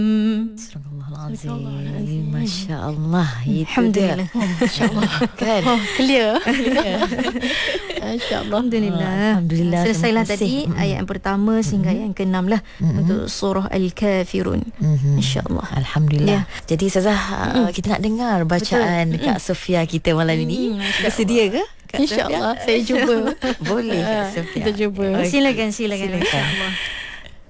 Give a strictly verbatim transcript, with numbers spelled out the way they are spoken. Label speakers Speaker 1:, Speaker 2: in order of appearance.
Speaker 1: Astagfirullahalazim. Masya-Allah.
Speaker 2: Alhamdulillah.
Speaker 1: Masya-Allah. Kan?
Speaker 2: Oh, clear. Masya-Allah. Alhamdulillah.
Speaker 1: Alhamdulillah.
Speaker 2: Selesailah tadi
Speaker 1: mm-hmm.
Speaker 2: ayat yang pertama sehingga ayat yang keenam lah mm-hmm. untuk surah Al-Kafirun.
Speaker 1: Mm-hmm.
Speaker 2: Insya-Allah.
Speaker 1: Alhamdulillah.
Speaker 2: Ya.
Speaker 1: Jadi Ustazah, mm-hmm. kita nak dengar bacaan
Speaker 2: Betul.
Speaker 1: Kak Sofia kita malam ini. Mm-hmm. Bersedia ke?
Speaker 2: InsyaAllah saya cuba.
Speaker 1: Boleh Kak Sofia.
Speaker 2: Kita cuba.
Speaker 1: Okay.
Speaker 2: Silakan, silakan.
Speaker 1: Silakan.
Speaker 2: InsyaAllah.